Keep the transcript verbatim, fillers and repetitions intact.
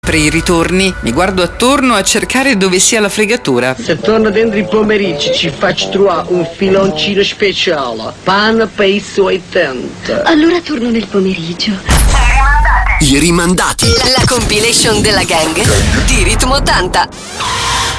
Per i ritorni mi guardo attorno a cercare dove sia la fregatura. Se torno dentro i pomeriggi ci faccio trovare un filoncino speciale. Pane per i suoi tenti. Allora torno nel pomeriggio. I rimandati. La compilation della gang di Ritmo ottanta.